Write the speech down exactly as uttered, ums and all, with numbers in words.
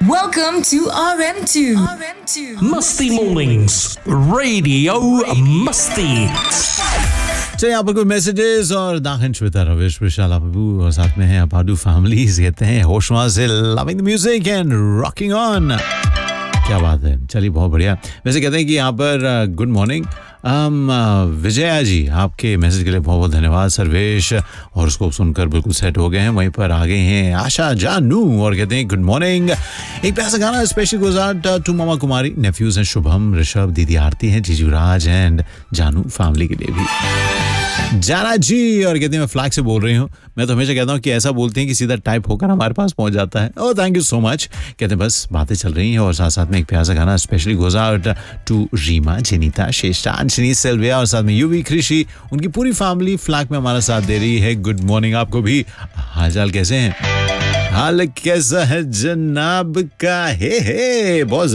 Welcome to R M two. R M two. Musty Mornings, Radio Musty. चलिए यहाँ पर कोई मैसेजेस और दाखिल श्वेता रविश विशाल अबू और साथ में हैं अपाडू फैमिलीज कहते हैं होशमा से loving the music and rocking on. क्या बात है, चलिए बहुत बढ़िया। वैसे कहते हैं कि यहाँ पर गुड मॉर्निंग um, विजया जी, आपके मैसेज के लिए बहुत बहुत धन्यवाद सर्वेश, और उसको सुनकर बिल्कुल सेट हो गए हैं। वहीं पर आ गए हैं आशा जानू और कहते हैं गुड मॉर्निंग। एक प्यारा सा गाना स्पेशल गुजार टू मामा कुमारी, नेफ्यूज हैं शुभम ऋषभ, दीदी आरती हैं, जीजू राज एंड जानू फैमिली के लिए भी। जाना जी और कहते हैं मैं फ्लैग से बोल रही हूँ। मैं तो हमेशा कहता हूँ कि ऐसा बोलते हैं कि सीधा टाइप होकर हमारे पास पहुंच जाता है। Oh thank you so much. कहते हैं बस बातें चल रही हैं और साथ साथ में एक प्यारा सा गाना specially goes out to Reema, Jenita, शेषा, शनी, सेल्विया और साथ में यूवी, कृषि, उनकी पूरी फैमिली फ्लैग में हमारा साथ दे रही है। गुड मॉर्निंग आपको भी। हाल चाल कैसे हैं? हाल कैसा है जनाब का? हे हे बहुत